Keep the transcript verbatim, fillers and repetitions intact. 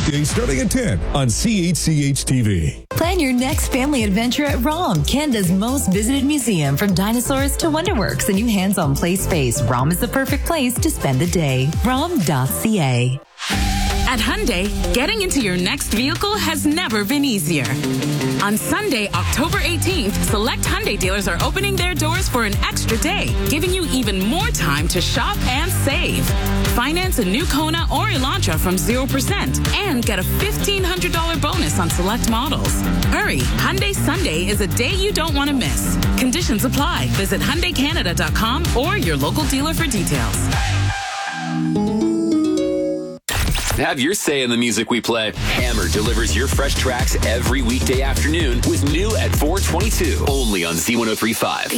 weekdays starting at ten on C H C H T V. Plan your next family adventure at ROM, Canada's most visited museum. From dinosaurs to Wonderworks, a new hands-on play space. ROM is the perfect place to spend the day. rom dot c a. At Hyundai, getting into your next vehicle has never been easier. On Sunday, October eighteenth, select Hyundai dealers are opening their doors for an extra day, giving you even more time to shop and save. Finance a new Kona or Elantra from zero percent and get a fifteen hundred dollars bonus on select models. Hurry, Hyundai Sunday is a day you don't want to miss. Conditions apply. Visit Hyundai Canada dot com or your local dealer for details. Have your say in the music we play. Hammer delivers your fresh tracks every weekday afternoon with new at four twenty-two, only on Z one oh three point five.